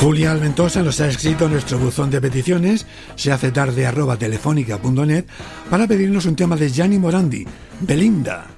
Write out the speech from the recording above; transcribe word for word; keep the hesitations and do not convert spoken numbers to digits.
Julia Alventosa nos ha escrito a nuestro buzón de peticiones, se hace tarde arroba telefónica punto net, para pedirnos un tema de Gianni Morandi, Belinda.